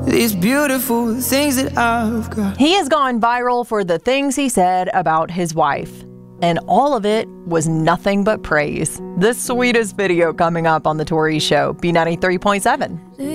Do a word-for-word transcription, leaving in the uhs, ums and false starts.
these beautiful things that I've got. He has gone viral for the things he said about his wife. And all of it was nothing but praise. The sweetest video coming up on The Tori Show, B ninety-three point seven.